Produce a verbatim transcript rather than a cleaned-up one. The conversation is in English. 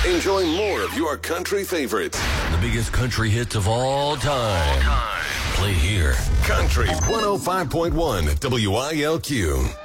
Enjoy more of your country favorites. The biggest country hits of all time. Play here. Country one oh five point one W I L Q.